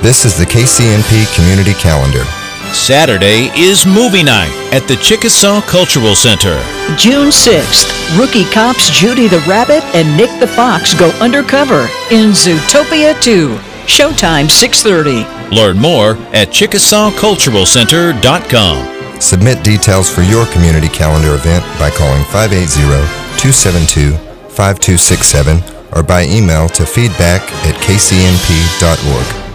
This is the KCNP Community Calendar. Saturday is movie night at the Chickasaw Cultural Center. June 6th, rookie cops Judy the Rabbit and Nick the Fox go undercover in Zootopia 2. Showtime 6:30. Learn more at ChickasawCulturalCenter.com. Submit details for your community calendar event by calling 580-272-5267 or by email to feedback@kcnp.org.